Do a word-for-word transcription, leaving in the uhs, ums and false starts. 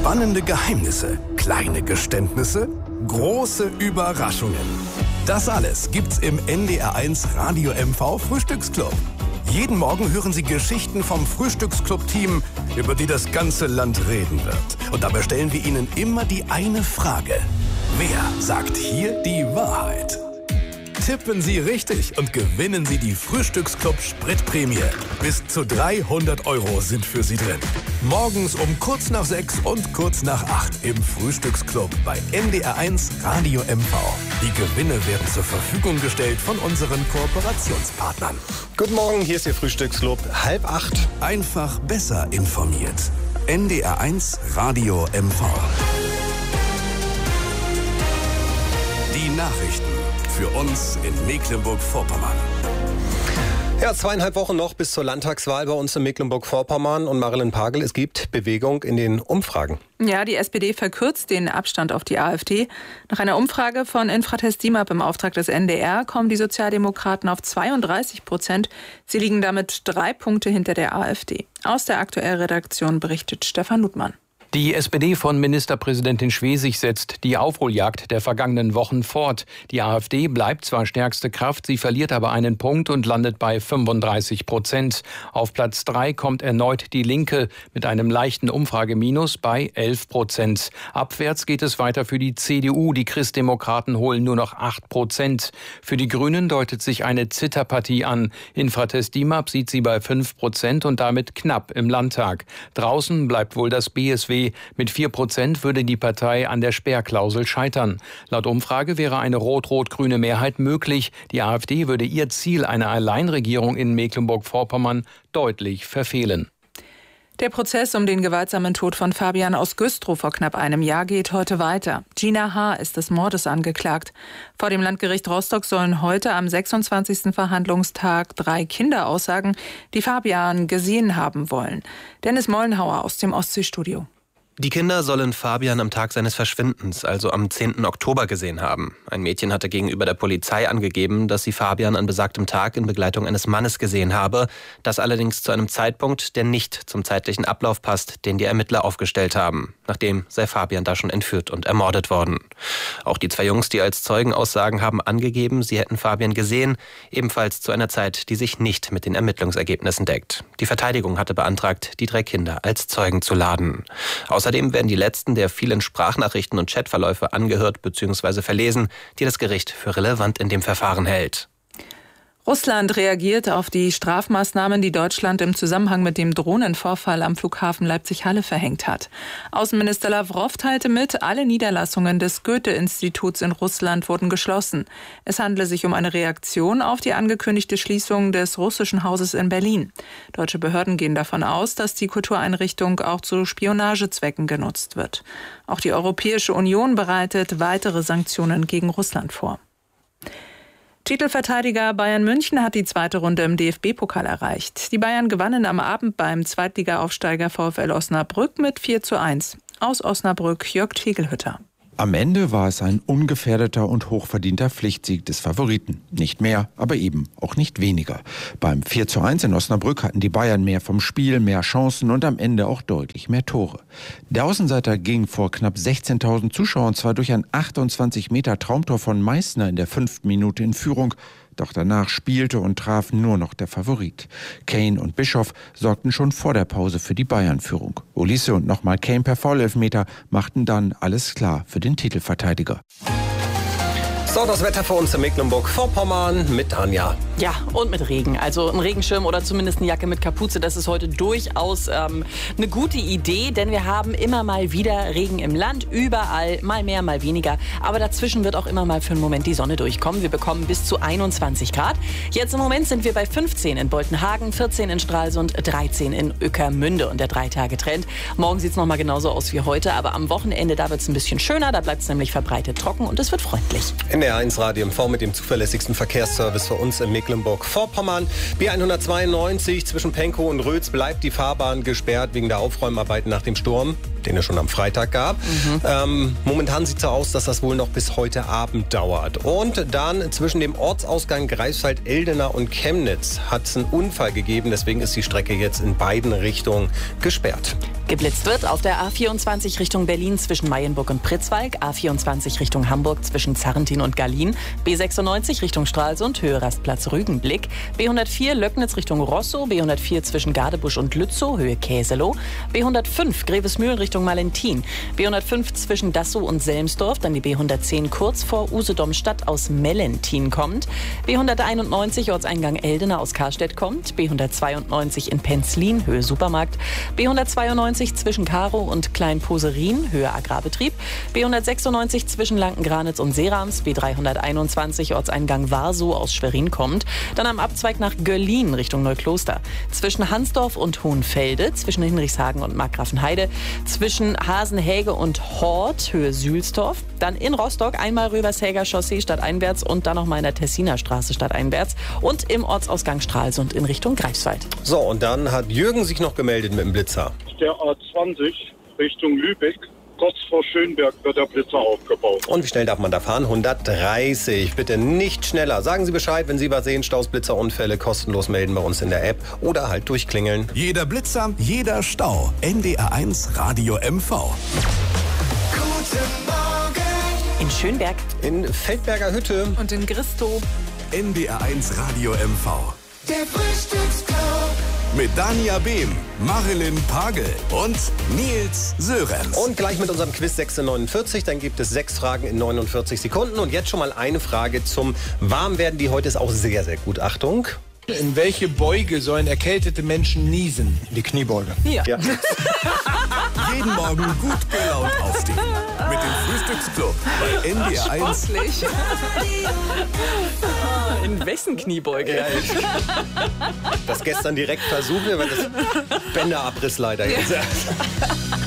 Spannende Geheimnisse, kleine Geständnisse, große Überraschungen. Das alles gibt's im N D R eins Radio M V Frühstücksclub. Jeden Morgen hören Sie Geschichten vom Frühstücksclub-Team, über die das ganze Land reden wird. Und dabei stellen wir Ihnen immer die eine Frage. Wer sagt hier die Wahrheit? Tippen Sie richtig und gewinnen Sie die Frühstücksclub Spritprämie. Bis zu dreihundert Euro sind für Sie drin. Morgens um kurz nach sechs und kurz nach acht im Frühstücksclub bei N D R eins Radio M V. Die Gewinne werden zur Verfügung gestellt von unseren Kooperationspartnern. Guten Morgen, hier ist Ihr Frühstücksclub. Halb acht. Einfach besser informiert. N D R eins Radio M V. Die Nachrichten für uns in Mecklenburg-Vorpommern. Ja, zweieinhalb Wochen noch bis zur Landtagswahl bei uns in Mecklenburg-Vorpommern. Und Marilyn Pagel, es gibt Bewegung in den Umfragen. Ja, die S P D verkürzt den Abstand auf die AfD. Nach einer Umfrage von Infratest DIMAP im Auftrag des N D R kommen die Sozialdemokraten auf zweiunddreißig Prozent. Sie liegen damit drei Punkte hinter der AfD. Aus der Aktuell-Redaktion berichtet Stefan Ludmann. Die S P D von Ministerpräsidentin Schwesig setzt die Aufholjagd der vergangenen Wochen fort. Die AfD bleibt zwar stärkste Kraft, sie verliert aber einen Punkt und landet bei fünfunddreißig Prozent. Auf Platz drei kommt erneut die Linke mit einem leichten Umfrageminus bei elf Prozent. Abwärts geht es weiter für die C D U. Die Christdemokraten holen nur noch acht Prozent. Für die Grünen deutet sich eine Zitterpartie an. Infratest DIMAP sieht sie bei fünf Prozent und damit knapp im Landtag. Draußen bleibt wohl das B S W. Mit vier Prozent würde die Partei an der Sperrklausel scheitern. Laut Umfrage wäre eine rot-rot-grüne Mehrheit möglich. Die AfD würde ihr Ziel einer Alleinregierung in Mecklenburg-Vorpommern deutlich verfehlen. Der Prozess um den gewaltsamen Tod von Fabian aus Güstrow vor knapp einem Jahr geht heute weiter. Gina H. ist des Mordes angeklagt. Vor dem Landgericht Rostock sollen heute am sechsundzwanzigsten Verhandlungstag drei Kinder aussagen, die Fabian gesehen haben wollen. Dennis Mollenhauer aus dem Ostseestudio. Die Kinder sollen Fabian am Tag seines Verschwindens, also am zehnten Oktober, gesehen haben. Ein Mädchen hatte gegenüber der Polizei angegeben, dass sie Fabian an besagtem Tag in Begleitung eines Mannes gesehen habe. Das allerdings zu einem Zeitpunkt, der nicht zum zeitlichen Ablauf passt, den die Ermittler aufgestellt haben. Nachdem sei Fabian da schon entführt und ermordet worden. Auch die zwei Jungs, die als Zeugen aussagen, haben angegeben, sie hätten Fabian gesehen, ebenfalls zu einer Zeit, die sich nicht mit den Ermittlungsergebnissen deckt. Die Verteidigung hatte beantragt, die drei Kinder als Zeugen zu laden. Außerdem werden die letzten der vielen Sprachnachrichten und Chatverläufe angehört bzw. verlesen, die das Gericht für relevant in dem Verfahren hält. Russland reagiert auf die Strafmaßnahmen, die Deutschland im Zusammenhang mit dem Drohnenvorfall am Flughafen Leipzig-Halle verhängt hat. Außenminister Lawrow teilte mit, alle Niederlassungen des Goethe-Instituts in Russland wurden geschlossen. Es handle sich um eine Reaktion auf die angekündigte Schließung des russischen Hauses in Berlin. Deutsche Behörden gehen davon aus, dass die Kultureinrichtung auch zu Spionagezwecken genutzt wird. Auch die Europäische Union bereitet weitere Sanktionen gegen Russland vor. Titelverteidiger Bayern München hat die zweite Runde im D F B-Pokal erreicht. Die Bayern gewannen am Abend beim Zweitliga-Aufsteiger VfL Osnabrück mit vier zu eins. Aus Osnabrück Jörg Tegelhütter. Am Ende war es ein ungefährdeter und hochverdienter Pflichtsieg des Favoriten. Nicht mehr, aber eben auch nicht weniger. Beim vier zu eins in Osnabrück hatten die Bayern mehr vom Spiel, mehr Chancen und am Ende auch deutlich mehr Tore. Der Außenseiter ging vor knapp sechzehntausend Zuschauern zwar durch ein achtundzwanzig Meter Traumtor von Meißner in der fünften Minute in Führung, doch danach spielte und traf nur noch der Favorit. Kane und Bischoff sorgten schon vor der Pause für die Bayern-Führung. Olise und nochmal Kane per Foulelfmeter machten dann alles klar für den Titelverteidiger. So, das Wetter für uns in Mecklenburg-Vorpommern mit Anja. Ja, und mit Regen. Also ein Regenschirm oder zumindest eine Jacke mit Kapuze, das ist heute durchaus ähm, eine gute Idee, denn wir haben immer mal wieder Regen im Land, überall, mal mehr, mal weniger. Aber dazwischen wird auch immer mal für einen Moment die Sonne durchkommen. Wir bekommen bis zu einundzwanzig Grad. Jetzt im Moment sind wir bei fünfzehn in Boltenhagen, vierzehn in Stralsund, dreizehn in Ueckermünde und der Drei-Tage-Trend. Morgen sieht es nochmal genauso aus wie heute, aber am Wochenende, da wird es ein bisschen schöner, da bleibt es nämlich verbreitet trocken und es wird freundlich. N D R eins Radio M V mit dem zuverlässigsten Verkehrsservice für uns in Mecklenburg-Vorpommern. B hundertzweiundneunzig zwischen Pankow und Rötz bleibt die Fahrbahn gesperrt wegen der Aufräumarbeiten nach dem Sturm, den es schon am Freitag gab. Mhm. Ähm, momentan sieht es so aus, dass das wohl noch bis heute Abend dauert. Und dann zwischen dem Ortsausgang Greifswald-Eldena und Chemnitz hat es einen Unfall gegeben. Deswegen ist die Strecke jetzt in beiden Richtungen gesperrt. Geblitzt wird auf der A vierundzwanzig Richtung Berlin zwischen Mayenburg und Pritzwalk, A vierundzwanzig Richtung Hamburg zwischen Zarrentin und Gallien, B sechsundneunzig Richtung Stralsund, Höhe Rastplatz Rügenblick, B hundertvier Löcknitz Richtung Rosso, B hundertvier zwischen Gadebusch und Lützow, Höhe Käselow, B hundertfünf Grevesmühlen Richtung Malentin, B hundertfünf zwischen Dassow und Selmsdorf, dann die B hundertzehn kurz vor Usedom-Stadt aus Mellentin kommt, B hunderteinundneunzig Ortseingang Eldena aus Karstedt kommt, B hundertzweiundneunzig in Penzlin, Höhe Supermarkt, B hundertzweiundneunzig zwischen Karow und Kleinposerin, Höhe Agrarbetrieb, B hundertsechsundneunzig zwischen Lankengranitz und Serams, B dreihunderteinundzwanzig Ortseingang Warsow aus Schwerin kommt, dann am Abzweig nach Göllin Richtung Neukloster, zwischen Hansdorf und Hohenfelde, zwischen Hinrichshagen und Markgrafenheide, zwischen Hasenhäge und Hort, Höhe Sülstorf, dann in Rostock einmal Rövershäger Chaussee stadteinwärts und dann nochmal in der Tessiner Straße stadteinwärts und im Ortsausgang Stralsund in Richtung Greifswald. So, und dann hat Jürgen sich noch gemeldet mit dem Blitzer. Der A zwanzig Richtung Lübeck, kurz vor Schönberg wird der Blitzer aufgebaut. Und wie schnell darf man da fahren? hundertdreißig. Bitte nicht schneller. Sagen Sie Bescheid, wenn Sie was sehen, Staus, Blitzer, Unfälle, kostenlos melden bei uns in der App oder halt durchklingeln. Jeder Blitzer, jeder Stau. N D R eins Radio M V. Guten Morgen. In Schönberg. In Feldberger Hütte. Und in Gristow. N D R eins Radio M V. Der Frühstücksclub. Mit Dania Behm, Marilyn Pagel und Nils Sörenz. Und gleich mit unserem Quiz sechzehn neunundvierzig. Dann gibt es sechs Fragen in neunundvierzig Sekunden. Und jetzt schon mal eine Frage zum Warmwerden. Die heute ist auch sehr, sehr gut. Achtung. In welche Beuge sollen erkältete Menschen niesen? Die Kniebeuge. Ja. ja. Jeden Morgen gut gelaunt aufstehen. Mit dem Frühstücksclub bei N D R eins. In wessen Kniebeuge? Ja, das gestern direkt versuchen, weil das Bänderabriss leider jetzt.